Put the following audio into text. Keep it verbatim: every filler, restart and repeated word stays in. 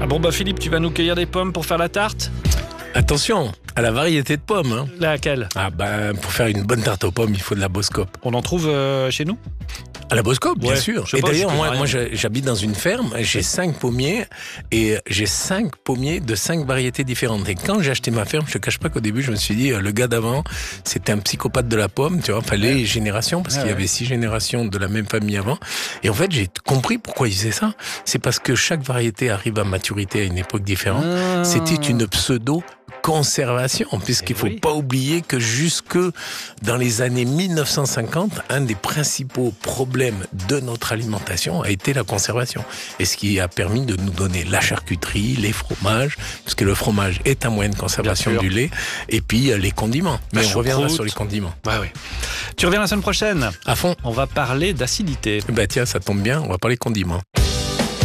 Ah bon bah Philippe, tu vas nous cueillir des pommes pour faire la tarte? Attention à la variété de pommes. Hein. Laquelle? Ah ben, pour faire une bonne tarte aux pommes, il faut de la Boskop. On en trouve euh, chez nous? À la Boskop, bien Ouais, sûr. je sais Et pas, d'ailleurs, je moi, connais moi rien. j'habite dans une ferme, j'ai cinq pommiers et j'ai cinq pommiers de cinq variétés différentes. Et quand j'ai acheté ma ferme, je te cache pas qu'au début, je me suis dit, euh, le gars d'avant, c'était un psychopathe de la pomme, tu vois, fallait Ouais. générations, parce Ouais, qu'il y ouais. avait six générations de la même famille avant. Et en fait, j'ai compris pourquoi il faisait ça. C'est parce que chaque variété arrive à maturité à une époque différente. Ah. C'était une pseudo conservation, puisqu'il Eh faut oui. pas oublier que jusque dans les années mille neuf cent cinquante, un des principaux problèmes de notre alimentation a été la conservation. Et ce qui a permis de nous donner la charcuterie, les fromages, puisque le fromage est un moyen de conservation Bien sûr. du lait, et puis euh, les condiments. Mais La on reviendra choucroute. sur les condiments. Ouais, ouais. Tu reviens la semaine prochaine? À fond. On va parler d'acidité. Ben tiens, ça tombe bien, on va parler condiments.